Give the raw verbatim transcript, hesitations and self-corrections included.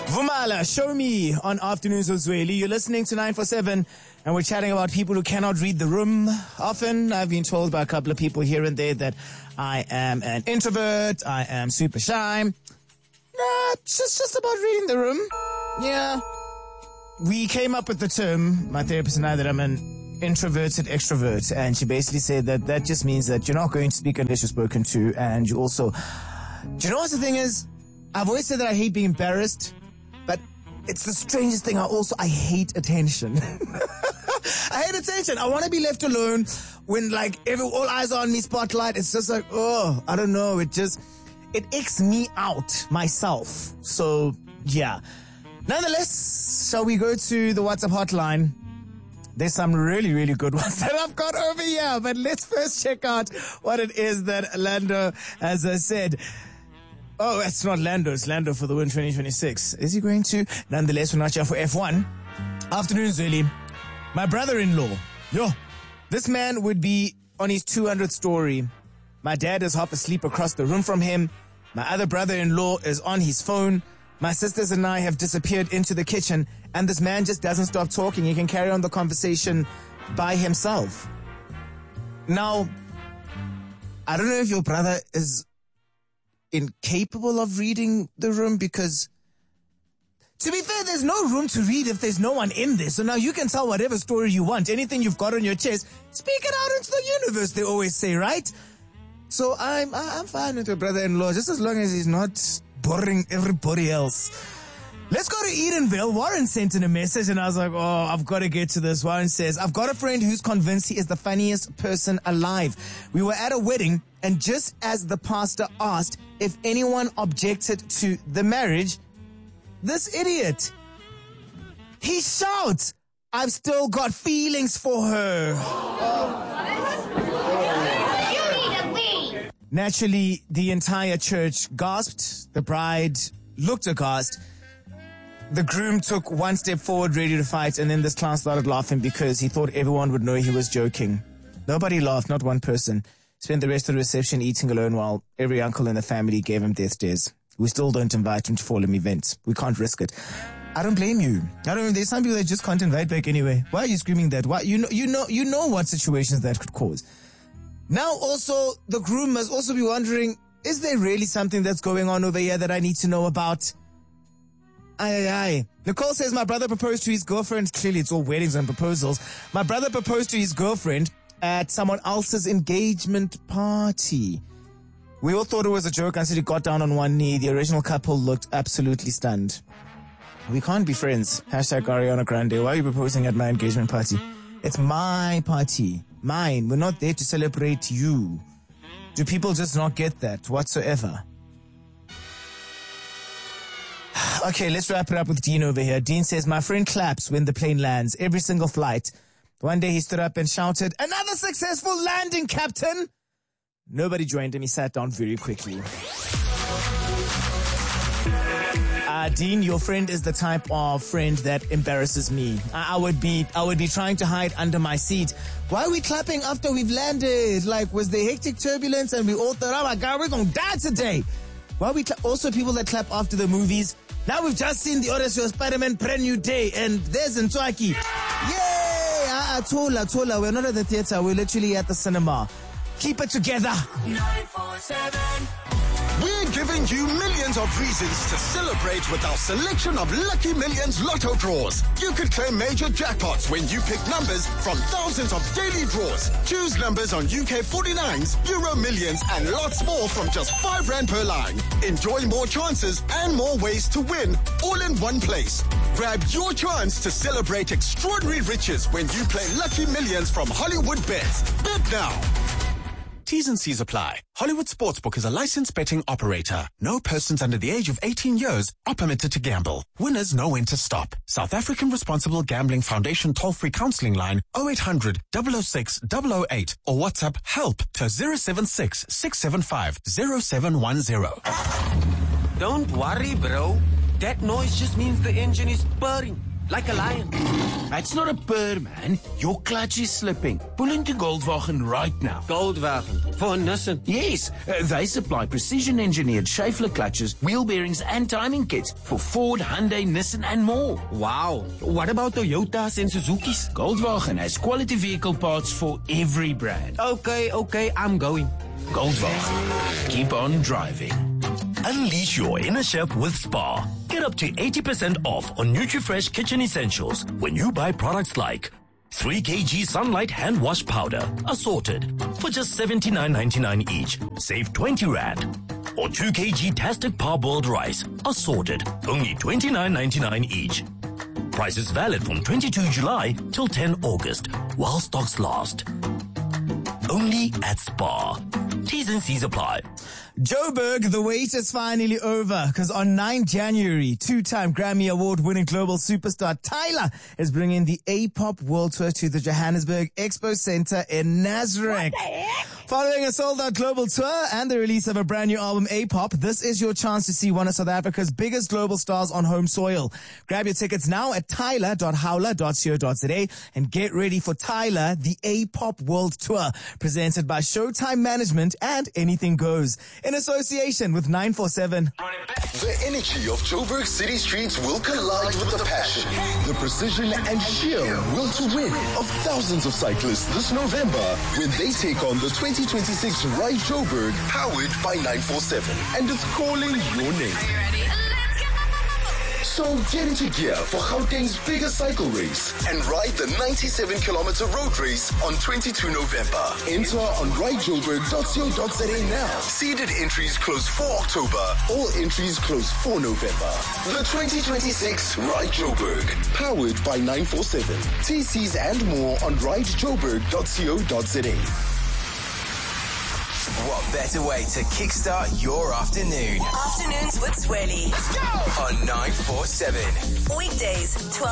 Vumala, show me on Afternoons with Zweli. You're listening to nine four seven, and we're chatting about people who cannot read the room. Often, I've been told by a couple of people here and there that I am an introvert, I am super shy. Nah, just, just about reading the room. Yeah. We came up with the term, my therapist and I, that I'm an introverted extrovert, and she basically said that that just means that you're not going to speak unless you're spoken to, and you also... Do you know what the thing is? I've always said that I hate being embarrassed, but it's the strangest thing. I also, I hate attention. I hate attention. I want to be left alone when, like, every, all eyes are on me, spotlight. It's just like, oh, I don't know. It just, it icks me out myself. So, yeah. Nonetheless, shall we go to the WhatsApp hotline? There's some really, really good ones that I've got over here. But let's first check out what it is that Lando has uh, said. Oh, it's not Lando. It's Lando for the win twenty twenty-six. Is he going to? Nonetheless, we're not here for F one. Afternoon, Zweli. My brother-in-law. Yo, this man would be on his two hundredth story. My dad is half asleep across the room from him. My other brother-in-law is on his phone. My sisters and I have disappeared into the kitchen, and this man just doesn't stop talking. He can carry on the conversation by himself. Now, I don't know if your brother is incapable of reading the room, because to be fair, there's no room to read if there's no one in there. So now you can tell whatever story you want. Anything you've got on your chest, speak it out into the universe, they always say, right? So I'm I'm fine with your brother-in-law, just as long as he's not boring everybody else. Let's go to Edenville. Warren sent in a message and I was like, oh, I've got to get to this. Warren says, I've got a friend who's convinced he is the funniest person alive. We were at a wedding, and just as the pastor asked if anyone objected to the marriage, this idiot, he shouts, I've still got feelings for her. You need a bee. Naturally, the entire church gasped. The bride looked aghast. The groom took one step forward, ready to fight, and then this clown started laughing because he thought everyone would know he was joking. Nobody laughed, not one person. Spent the rest of the reception eating alone while every uncle in the family gave him death stares. We still don't invite him to Fallon events. We can't risk it. I don't blame you. I don't. There's some people that just can't invite back anyway. Why are you screaming that? Why? You know, you know, you know what situations that could cause. Now, also, the groom must also be wondering: is there really something that's going on over here that I need to know about? Aye, aye, aye. Nicole says, my brother proposed to his girlfriend. Clearly, it's all weddings and proposals. My brother proposed to his girlfriend at someone else's engagement party. We all thought it was a joke until he got down on one knee. The original couple looked absolutely stunned. We can't be friends. Hashtag Ariana Grande. Why are you proposing at my engagement party? It's my party. Mine. We're not there to celebrate you. Do people just not get that whatsoever? Okay, let's wrap it up with Dean over here. Dean says, my friend claps when the plane lands. Every single flight. One day he stood up and shouted, another successful landing, Captain! Nobody joined him. He sat down very quickly. Uh, Dean, your friend is the type of friend that embarrasses me. I, I would be, I would be trying to hide under my seat. Why are we clapping after we've landed? Like, was there hectic turbulence and we all thought, oh my God, we're gonna die today? Why are we cla- also people that clap after the movies? Now we've just seen the Odyssey of Spider-Man Brand New Day, and there's Ntwaki. Yay! Ah, Tola, Tola, we're not at the theater, we're literally at the cinema. Keep it together. nine four seven. We're giving you millions of reasons to celebrate with our selection of Lucky Millions Lotto draws. You could claim major jackpots when you pick numbers from thousands of daily draws. Choose numbers on U K forty-nines, Euro Millions, and lots more from just five rand per line. Enjoy more chances and more ways to win, all in one place. Grab your chance to celebrate extraordinary riches when you play Lucky Millions from Hollywood Bets. Bet now. T's and C's apply. Hollywood Sportsbook is a licensed betting operator. No persons under the age of eighteen years are permitted to gamble. Winners know when to stop. South African Responsible Gambling Foundation toll-free counseling line oh eight hundred, double oh six, double oh eight or WhatsApp help to zero seven six, six seven five, zero seven one zero. Don't worry, bro. That noise just means the engine is purring. like a lion. It's not a purr, man. Your clutch is slipping. Pull into Goldwagen right now. Goldwagen? For Nissan? Yes, uh, they supply precision-engineered Schaeffler clutches, wheel bearings and timing kits for Ford, Hyundai, Nissan and more. Wow. What about Toyotas and Suzuki's? Goldwagen has quality vehicle parts for every brand. Okay, okay, I'm going. Goldwagen. Keep on driving. Unleash your inner chef with Spar. Get up to eighty percent off on NutriFresh kitchen essentials when you buy products like three kilograms Sunlight hand wash powder, assorted, for just seventy-nine ninety-nine each. Save twenty rand. Or two kilograms Tastic parboiled rice, assorted, only twenty-nine ninety-nine each. Price is valid from twenty-second July till tenth August, while stocks last. Only at Spar. T's and C's apply. Joburg, the wait is finally over because on ninth January, two-time Grammy Award-winning global superstar Tyler is bringing the A-Pop World Tour to the Johannesburg Expo Center in Nasrec. Following a sold-out global tour and the release of a brand new album, A-Pop, this is your chance to see one of South Africa's biggest global stars on home soil. Grab your tickets now at tyler dot howler dot co dot za and get ready for Tyler, the A-Pop World Tour, presented by Showtime Management and Anything Goes, in association with nine four seven. The energy of Joburg city streets will collide with the passion, the precision and sheer will to win of thousands of cyclists this November when they take on the twenty twenty-six Ride Joburg, powered by nine four seven, and it's calling your name. So get into gear for Gauteng's biggest cycle race and ride the ninety-seven kilometer road race on the twenty-second of November. Enter on ride joburg dot co dot za now. Seeded entries close for October. All entries close for November. The twenty twenty-six Ride Joburg, powered by nine four seven. T Cs and more on ride joburg dot co dot za. What better way to kickstart your afternoon? Afternoons with Swirly. Let's go! On nine four seven. Weekdays, twelve